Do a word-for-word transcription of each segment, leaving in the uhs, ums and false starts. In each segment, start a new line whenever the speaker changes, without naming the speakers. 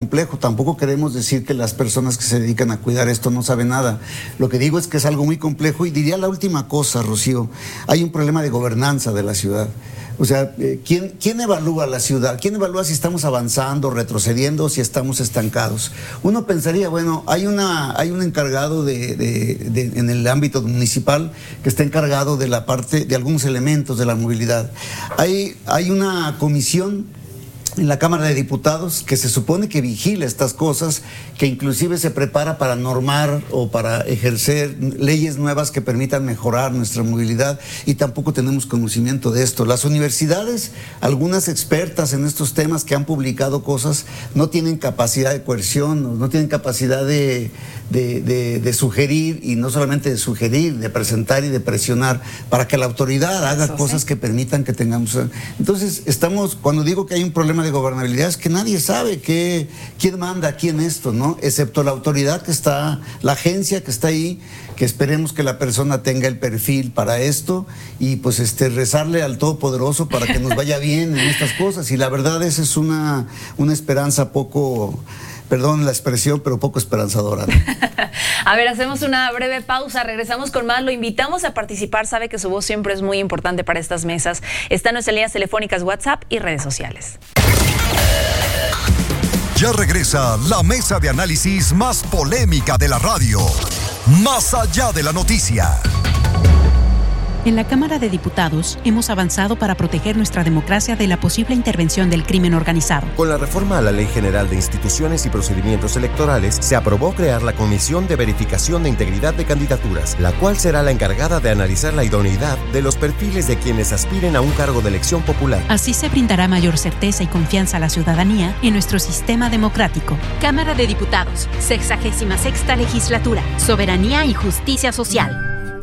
complejo. Tampoco queremos decir que las personas que se dedican a cuidar esto no saben nada. Lo que digo es que es algo muy complejo y diría la última cosa, Rocío. Hay un problema de gobernanza de la ciudad. O sea, ¿quién, ¿quién evalúa la ciudad? ¿Quién evalúa si estamos avanzando, retrocediendo, si estamos estancados? Uno pensaría, bueno, hay una hay un encargado de, de, de, en el ámbito municipal que está encargado de la parte, de algunos elementos de la movilidad. Hay, hay una comisión en la Cámara de Diputados que se supone que vigila estas cosas, que inclusive se prepara para normar o para ejercer leyes nuevas que permitan mejorar nuestra movilidad, y tampoco tenemos conocimiento de esto. Las universidades, algunas expertas en estos temas que han publicado cosas, no tienen capacidad de coerción, no tienen capacidad de, de, de, de sugerir, y no solamente de sugerir, de presentar y de presionar para que la autoridad haga Eso cosas sí. que permitan que tengamos. Entonces, estamos, cuando digo que hay un problema de gobernabilidad, es que nadie sabe qué, quién manda aquí en esto, ¿no? Excepto la autoridad que está, la agencia que está ahí, que esperemos que la persona tenga el perfil para esto, y pues este rezarle al Todopoderoso para que nos vaya bien en estas cosas. Y la verdad, esa es una, una esperanza poco, perdón la expresión, pero poco esperanzadora, ¿no?
A ver, hacemos una breve pausa, regresamos con más, lo invitamos a participar, sabe que su voz siempre es muy importante para estas mesas. Están nuestras líneas telefónicas, WhatsApp y redes sociales.
Ya regresa la mesa de análisis más polémica de la radio, Más allá de la noticia.
En la Cámara de Diputados hemos avanzado para proteger nuestra democracia de la posible intervención del crimen organizado.
Con la reforma a la Ley General de Instituciones y Procedimientos Electorales, se aprobó crear la Comisión de Verificación de Integridad de Candidaturas, la cual será la encargada de analizar la idoneidad de los perfiles de quienes aspiren a un cargo de elección popular.
Así se brindará mayor certeza y confianza a la ciudadanía en nuestro sistema democrático.
Cámara de Diputados, sexagésima sexta legislatura, Soberanía y Justicia Social.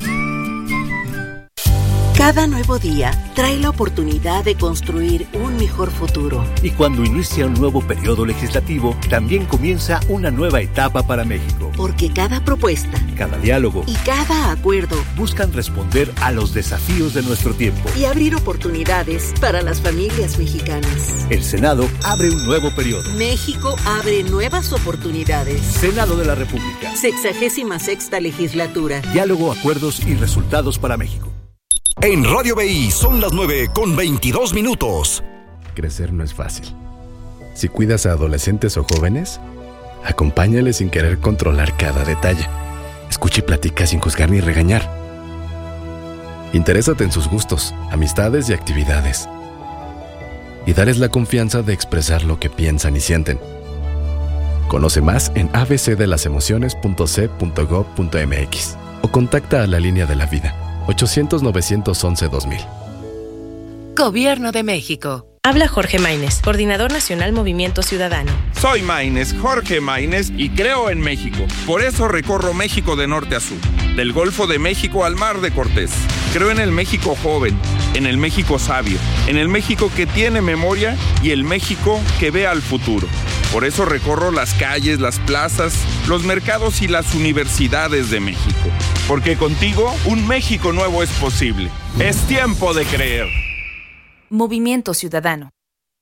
Cada nuevo día trae la oportunidad de construir un mejor futuro.
Y cuando inicia un nuevo periodo legislativo, también comienza una nueva etapa para México.
Porque cada propuesta,
cada diálogo
y cada acuerdo
buscan responder a los desafíos de nuestro tiempo
y abrir oportunidades para las familias mexicanas.
El Senado abre un nuevo periodo.
México abre nuevas oportunidades.
Senado de la República.
Sexagésima sexta legislatura.
Diálogo, acuerdos y resultados para México.
En Radio B I son las nueve con veintidós minutos.
Crecer no es fácil. Si cuidas a adolescentes o jóvenes, acompáñales sin querer controlar cada detalle. Escucha y platica sin juzgar ni regañar. Interésate en sus gustos, amistades y actividades. Y dales la confianza de expresar lo que piensan y sienten. Conoce más en a b c de las emociones punto c punto gob punto m x o contacta a la Línea de la Vida ochocientos, novecientos once, dos mil.
Gobierno de México. Habla Jorge Maínez, Coordinador Nacional Movimiento Ciudadano.
Soy Maínez, Jorge Maínez, y creo en México. Por eso recorro México de norte a sur, del Golfo de México al Mar de Cortés. Creo en el México joven, en el México sabio, en el México que tiene memoria y el México que ve al futuro. Por eso recorro las calles, las plazas, los mercados y las universidades de México. Porque contigo, un México nuevo es posible. Es tiempo de creer.
Movimiento Ciudadano.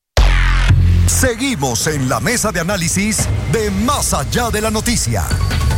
Seguimos en la mesa de análisis de Más allá de la noticia.